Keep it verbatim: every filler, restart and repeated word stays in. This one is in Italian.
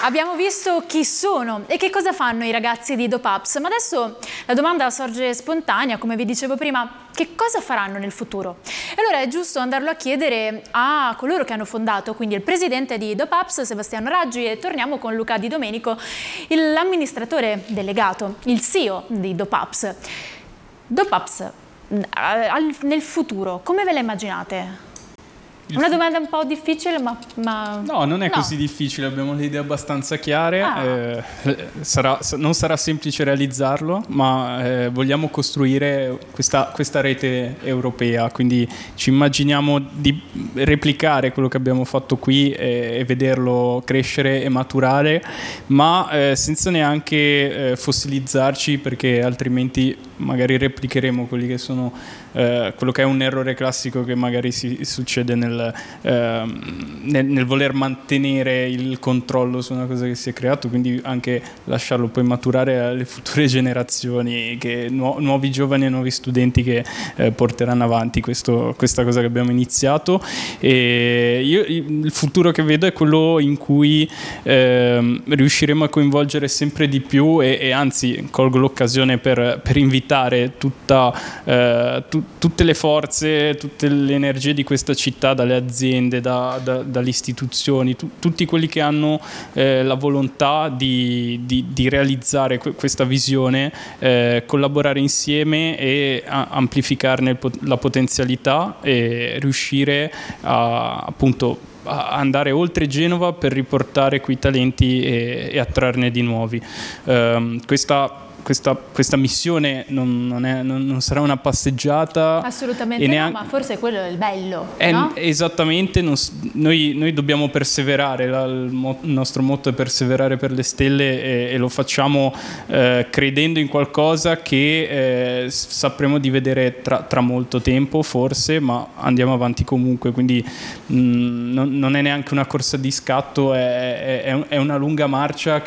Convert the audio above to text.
abbiamo visto chi sono e che cosa fanno i ragazzi di DOPAPS, ma adesso la domanda sorge spontanea, come vi dicevo prima, che cosa faranno nel futuro? E allora è giusto andarlo a chiedere a coloro che hanno fondato, quindi il presidente di DOPAPS, Sebastiano Raggi, e torniamo con Luca Di Domenico, l'amministratore delegato, il C E O di DOPAPS. DOPAPS, nel futuro, come ve la immaginate? Una domanda un po' difficile, ma... ma... No, non è no. così difficile, abbiamo le idee abbastanza chiare, Ah. eh, sarà, non sarà semplice realizzarlo, ma eh, vogliamo costruire questa, questa rete europea, quindi ci immaginiamo di replicare quello che abbiamo fatto qui e, e vederlo crescere e maturare, ma eh, senza neanche eh, fossilizzarci, perché altrimenti magari replicheremo quelli che sono eh, quello che è un errore classico che magari si succede nel, eh, nel, nel voler mantenere il controllo su una cosa che si è creato, quindi anche lasciarlo poi maturare alle future generazioni, che, nu- nuovi giovani e nuovi studenti che eh, porteranno avanti questo, questa cosa che abbiamo iniziato. E io il futuro che vedo è quello in cui eh, riusciremo a coinvolgere sempre di più e, e anzi colgo l'occasione per, per invitare tutta, eh, tu, tutte le forze, tutte le energie di questa città, dalle aziende, da, da, dalle istituzioni, tu, tutti quelli che hanno eh, la volontà di, di, di realizzare que- questa visione, eh, collaborare insieme e a- amplificarne il pot- la potenzialità e riuscire a appunto a andare oltre Genova per riportare quei talenti e, e attrarne di nuovi. Um, questa Questa, questa missione non, non, è, non, non sarà una passeggiata. Assolutamente e no, neanche, ma forse quello è il bello, è, no? Esattamente, non, noi, noi dobbiamo perseverare, la, il, mo, il nostro motto è perseverare per le stelle e, e lo facciamo eh, credendo in qualcosa che eh, sapremo di vedere tra, tra molto tempo forse, ma andiamo avanti comunque, quindi mh, non, non è neanche una corsa di scatto, è, è, è una lunga marcia